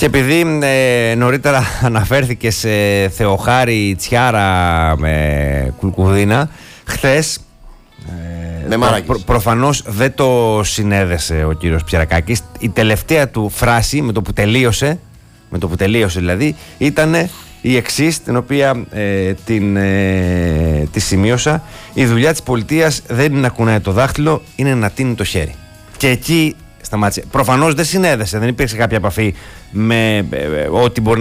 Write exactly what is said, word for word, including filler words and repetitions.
Και επειδή ε, νωρίτερα αναφέρθηκε σε Θεοχάρη Τσιάρα με Κουλκουδίνα, χθες ε, προ, προφανώς δεν το συνέδεσε ο κύριος Πιερακάκης. Η τελευταία του φράση με το που τελείωσε, με το που τελείωσε δηλαδή, ήταν η εξής, την οποία ε, την, ε, τη σημείωσα: η δουλειά της πολιτείας δεν είναι να κουνάει το δάχτυλο, είναι να τίνει το χέρι. Και εκεί σταμάτησε. Προφανώς δεν συνέδεσε, δεν υπήρξε κάποια επαφή με ε, ό,τι μπορεί